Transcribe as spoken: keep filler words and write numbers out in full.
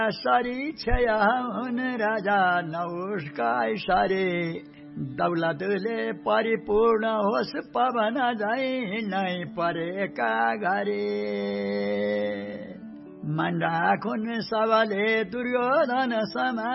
सारी क्षय हुन राजा नौसका इशारे दौलतले परिपूर्ण होस् पवन झै नै परेका घरे मन राखुन् सबले दुर्योधन समा